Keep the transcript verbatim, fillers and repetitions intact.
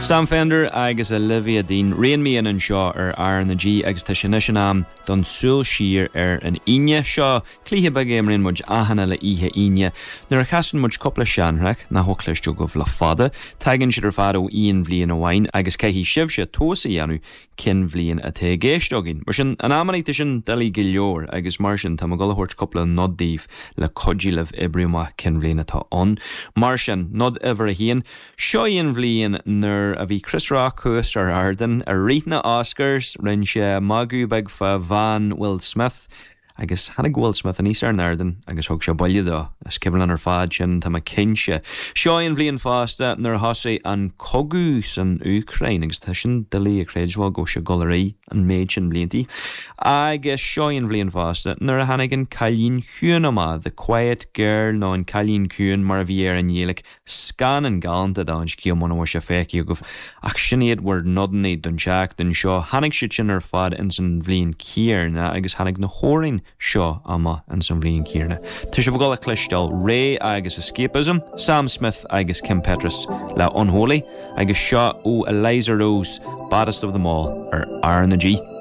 Sam Fender agus Olivia Dean Rain me in an seo ar ar na G agus tá sin sin am don súil siar ar an ine seo clíthe bag éim rin muid ahanana le ihe ine nuair a chasan muid coppla seanreach na hoclaistú go bhla fada tagann siad ar fad ó íon bhliain amháin agus caithí sibh sé tósa dhéanú cin bhliain a té géistógin mar sin an amanaí sin dalí go leor agus mar sin tá go hort coppla noddaíh le codíileh ibriúma cin bhliain atá an mar sin nod ever a híon seo íon bhliain nuair a bhí Chris Rock chuas ar Arden a rithna Oscars rin sé magú bag fa Van Will Smith agus Hannah Will Smith an níos ar an Arden agus thug sé baile dó a scibal an ar fad sin tá ma cinse seo íon bhliain fásta nuair hosaí an cogús an Ukraine agus tá sin dalí a créidhil go sé golarí an méid sin bliantí agus seo íon bhliain fásta nuair a hannig an Cailín Chiúin ama The Quiet Girl nó an Cailín Chiúin mar a bhí ar an dhéalaigh scan an galanta dá an sciam mna se féici go ach sin iad war nodnaí don teach den seo hannig si sin ar fad in san bhliain cíarna agus hannig na hórainn seo ama an san bhliain cíarna Tá sé bhgáil a clistal Ray agus Escapism Sam Smith agus Kim Petras le Unholy agus seo ó Eliza Rose Baddest of them all ar R N G